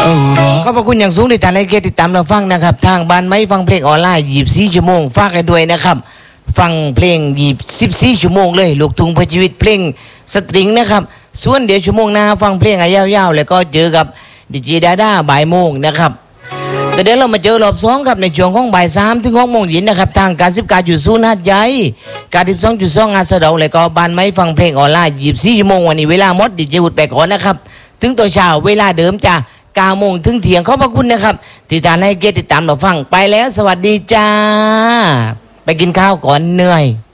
ขอบพระคุณอย่างสูงที่ท่านให้เกียรติติดตามเราฟังนะครับทางบ้านไม้ฟังเพลงออนไลน์24 ชั่วโมงฝากกันด้วยนะครับฟังเพลง24 ชั่วโมงเลยลูกทุ่งเพื่อชีวิตเพลงสตริงนะครับส่วนเดี๋ยวชั่วโมงหน้าฟังเพลงยาวๆแล้วก็เจอกับดีเจดาด้าบ่ายโมงนะครับแต่เดี๋ยวเรามาเจอรอบสองครับในช่วงของบ่าย3 ถึง 6 โมงเย็นนะครับทางการ19.0 หัดใหญ่การ12.2 อาสะเดาแล้วก็บ้านไม้ฟังเพลงออนไลน์24 ชั่วโมงวันนี้เวลาหมดดีเจวุฒิไปก่อนนะครับถึงตัวเช้าเวลาเดิมจ้ะ9 โมงถึงเที่ยงขอบพระคุณนะครับที่ท่านให้เกียรติติดตามเราฟังไปแล้วสวัสดีจ้าไปกินข้าวก่อนเหนื่อย